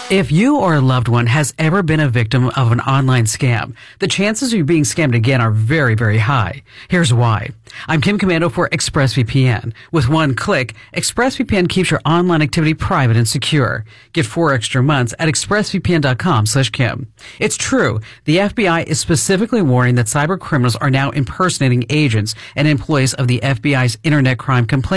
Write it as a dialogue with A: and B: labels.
A: If you or a loved one has ever been a victim of an online scam, the chances of you being scammed again are very, very high. Here's why. I'm Kim Commando for ExpressVPN. With one click, ExpressVPN keeps your online activity private and secure. Get 4 extra months at expressvpn.com/Kim. It's true. The FBI is specifically warning that cyber criminals are now impersonating agents and employees of the FBI's Internet Crime Complaint